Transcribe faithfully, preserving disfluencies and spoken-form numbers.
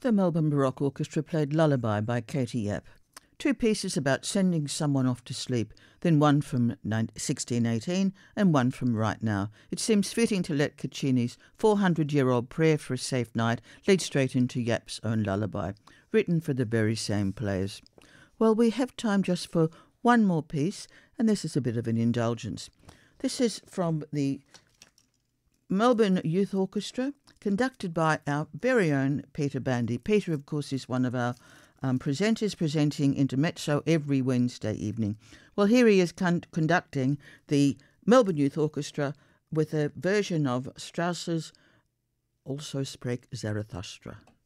The Melbourne Baroque Orchestra played Lullaby by Katie Yap. Two pieces about sending someone off to sleep, then one from sixteen eighteen and one from right now. It seems fitting to let Caccini's four hundred year old prayer for a safe night lead straight into Yap's own lullaby, written for the very same players. Well, we have time just for one more piece, and this is a bit of an indulgence. This is from the Melbourne Youth Orchestra, conducted by our very own Peter Bandy. Peter, of course, is one of our um, presenters presenting Intermezzo every Wednesday evening. Well, here he is con- conducting the Melbourne Youth Orchestra with a version of Strauss's Also Sprach Zarathustra.